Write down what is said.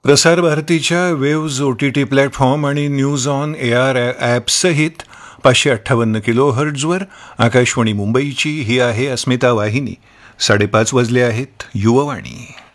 प्रसार भारतीच्या waves OTT platform आणि न्यूज ऑन AR ॲपसहित 558 किलोहर्ट्झवर आकाशवाणी मुंबईची ही आहे अस्मिता वाहिनी. 5:30 वाजले आहेत. युववाणी.